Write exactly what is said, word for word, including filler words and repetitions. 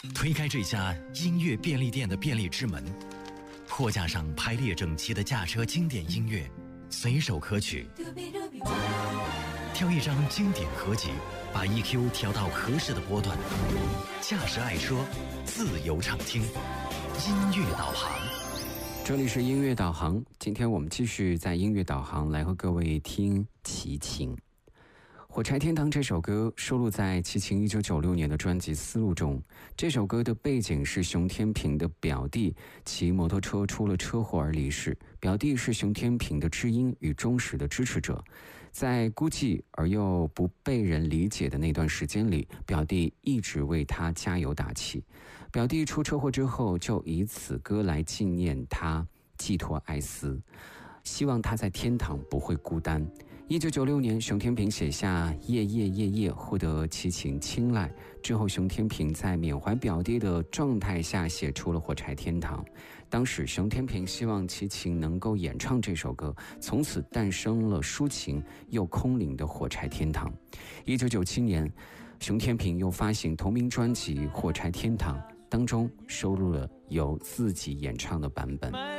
推开这家音乐便利店的便利之门，货架上排列整齐的驾车经典音乐，随手可取。挑一张经典合集，把 E Q 调到合适的波段。驾驶爱车，自由畅听，音乐导航。 这里是音乐导航，今天我们继续在音乐导航来和各位听齐秦。火柴天堂这首歌收录在齐秦一九九六年的专辑《丝路》中。这首歌的背景是熊天平的表弟骑摩托车出了车祸而离世，表弟是熊天平的知音与忠实的支持者。在孤寂而又不被人理解的那段时间里，表弟一直为他加油打气。表弟出车祸之后，就以此歌来纪念他，寄托哀思，希望他在天堂不会孤单。一九九六年，熊天平写下《夜夜夜夜》，获得齐秦青睐。之后，熊天平在缅怀表弟的状态下写出了《火柴天堂》。当时，熊天平希望齐秦能够演唱这首歌，从此诞生了抒情又空灵的《火柴天堂》。一九九七年，熊天平又发行同名专辑《火柴天堂》，当中收录了由自己演唱的版本。